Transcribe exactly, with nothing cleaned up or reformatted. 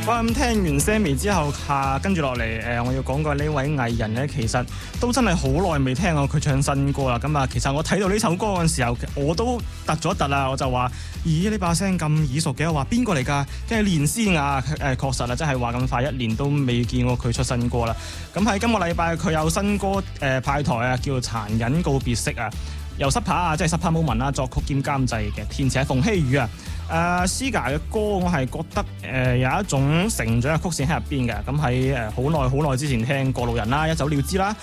哇！咁聽完 Sammy 之後，下跟住落嚟誒，我要講過呢位藝人咧，其實都真係好耐未聽過佢唱新歌啦。咁啊，其實我睇到呢首歌嘅時候，我都突咗突啦，我就話：咦，呢把聲咁耳熟嘅，我話邊個嚟㗎？跟住連詩雅誒，確實啊，真係話咁快一年都未見過佢出新歌啦。咁喺今個禮拜佢有新歌誒、呃、派台啊，叫做《殘忍告別式》啊。由濕帕啊，即係濕帕 moment 啦，作曲兼監製嘅，填詞係馮曦宇啊。誒 Siga 嘅歌，我係覺得誒、呃、有一種成長嘅曲線喺入邊嘅。咁喺誒好耐好耐之前聽過路人啦，一走了之啦，